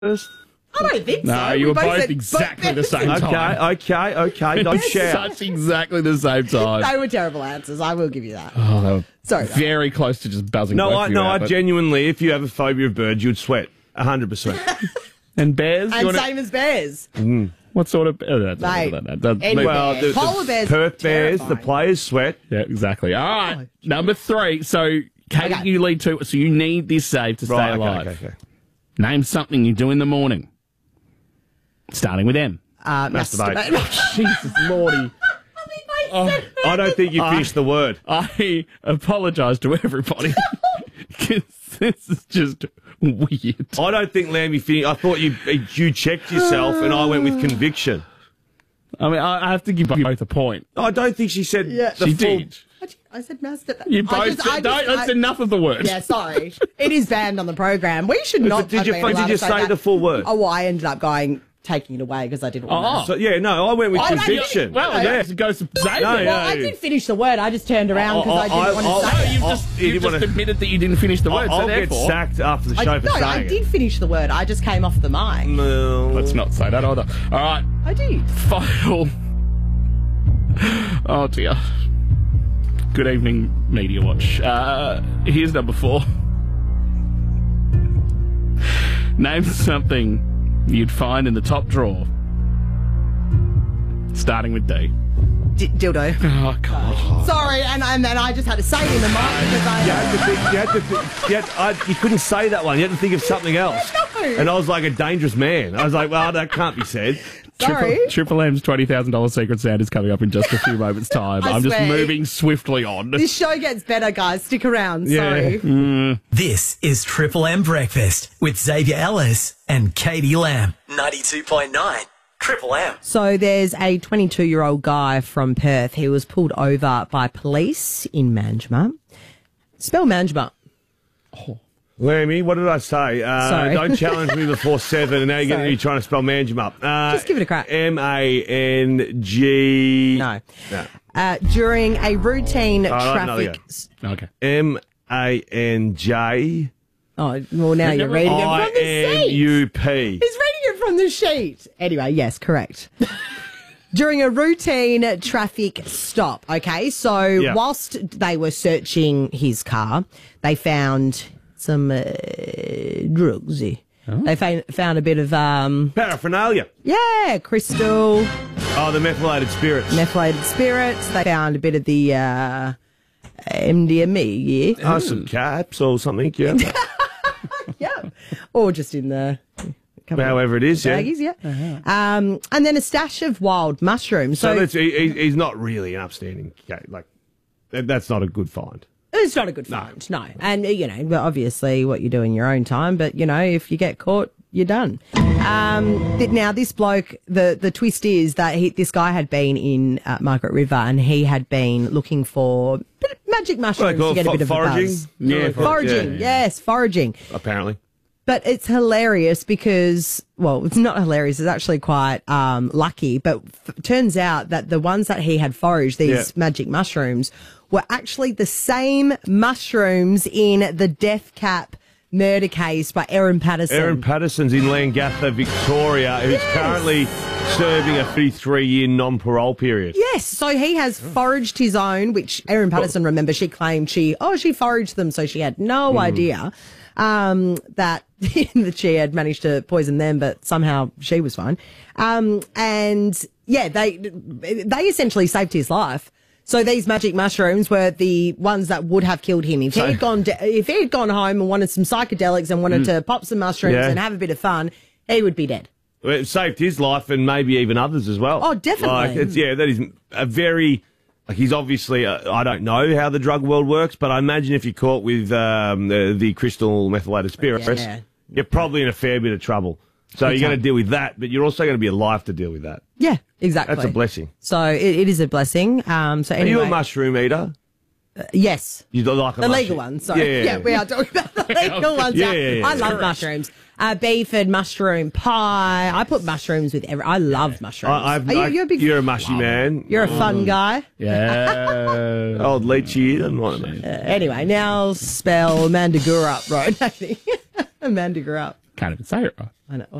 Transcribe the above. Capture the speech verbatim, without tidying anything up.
first? I don't think so. No, you We were both said exactly both the same Okay, time. okay, okay. Don't shout. Such exactly the same time. They were terrible answers. I will give you that. Oh, they were Sorry. very close to just buzzing. No, both I, of you no, out, I but- genuinely, if you have a phobia of birds, you'd sweat. A hundred percent. And bears? You And wanna- same as bears. What sort of... Oh, that's, Mate, that, that, that, any Well, bear. the, the Polar bears Perth are bears, the terrifying. players sweat. yeah, exactly. All right, number three. So, Katie, Okay. you lead two. So you need this save to stay Right, okay, alive. okay, okay. Name something you do in the morning. Starting with M. Uh, Masturbate. masturbate. Jesus Lordy. I don't think you finished the word. I apologise to everybody. Because this is just weird. I don't think Lammy finished. I thought you you checked yourself, and I went with conviction. I mean, I I have to give you both a point. I don't think she said Yeah. the She full. did. I said masturbate. You I both just- I said, just- no, that's I- enough of the word. Yeah, sorry. It is banned on the program. We should not. did you- have been did allowed you to say that. the full word? Oh, well, I ended up going taking it away because I didn't want Oh. to. So, yeah, no, I went with I don't- conviction. Well, yeah. yeah, it goes to save No, it. yeah. Well, I did finish the word. I just turned around because I, I- didn't want I- to I- say No, it. you've Oh, just, you you've didn't just wanna- admitted that you didn't finish the word, I'll so get therefore... sacked after the I, show for no, saying I it. did finish the word. I just came off the mic. No. Let's not say that either. All right, I did. final... Oh, dear. Good evening, Media Watch. Uh, here's number four. Name something you'd find in the top drawer. Starting with D. D- dildo. Oh, God. Sorry, and, and then I just had to say it in the mic because I. You had to think, you, had to think, you, had, I, you couldn't say that one. You had to think of something else. No. And I was like a dangerous man. I was like, well, that can't be said. Sorry. Triple, Triple M's twenty thousand dollars secret sound is coming up in just a few moments' time. I I'm just swear. moving swiftly on. This show gets better, guys. Stick around. Yeah. Sorry. This is Triple M Breakfast with Xavier Ellis and Katie Lamb. ninety-two point nine Triple M. So there's a twenty-two-year-old guy from Perth. He was pulled over by police in Manjimup. Spell Manjimup. Lammy, what did I say? Uh, Sorry. Don't challenge me before seven, and now you're going to Sorry. be trying to spell Manjimup. Uh, Just give it a crack. M A N G. No. No. Uh, during a routine right, another traffic... go. Okay. M A N J Oh, well, now you're reading it I from the M sheet. U P. He's reading it from the sheet. Anyway, yes, correct. During a routine traffic stop, okay? So Yeah. whilst they were searching his car, they found some uh, drugs. They found, found a bit of, um, Paraphernalia. yeah, crystal, Oh, the methylated spirits. methylated spirits. They found a bit of the uh, M D M E, yeah. Oh, some caps or something, yeah. Yeah. Or just in the... However it is, yeah. baggies, yeah. Um, and then a stash of wild mushrooms. So So, that's, he, he- he's not really an upstanding cat. Like, that- that's not a good find. it's not a good find, no. And, uh, you know, but obviously what you do in your own time, but, you know, if you get caught, you're done. Um, th- now, this bloke, the, the twist is that he, this guy had been in uh, Margaret River and he had been looking for bit of magic mushrooms call to it get a fo- bit of foraging? a buzz. Yeah, for- Foraging, yeah. yes, foraging. Apparently. But it's hilarious because, well, it's not hilarious. It's actually quite um, lucky. But f- turns out that the ones that he had foraged, these Yeah. magic mushrooms, were actually the same mushrooms in the Death Cap murder case by Erin Patterson. Erin Patterson's in Langatha, Victoria, who's currently serving a fifty-three-year non-parole period. Yes, so he has foraged his own, which Erin Patterson, remember, she claimed she, oh, she foraged them, so she had no idea um, that, that she had managed to poison them, but somehow she was fine. Um, and yeah, they they essentially saved his life. So these magic mushrooms were the ones that would have killed him if he had gone de- if he had gone home and wanted some psychedelics and wanted to pop some mushrooms Yeah. and have a bit of fun. He would be dead. Well, it saved his life and maybe even others as well. Oh, definitely. Like, it's, yeah, that is a very... Like, he's obviously... Uh, I don't know how the drug world works, but I imagine if you're caught with um, the, the crystal methylated spirits, Yeah. you're probably in a fair bit of trouble. So Big you're going time. to deal with that, but you're also going to be alive to deal with that. Yeah, exactly. That's a blessing. So it, it is a blessing. Um, so Are anyway, you a mushroom eater? yes. You don't like a The mushroom? legal ones, sorry. Yeah, Yeah, we are talking about the legal ones. Yeah, Yeah, yeah, yeah. I love Correct. mushrooms. Uh, beef and mushroom pie. I put mushrooms with every. I love mushrooms. I, I've, are you, I, you're a big. you're a mushy man. You're a fun guy. Yeah. Old lychee, doesn't want it, mate. Uh, anyway, now spell Mandagura up, right? Actually, Mandagura up. Can't even say it right. I know.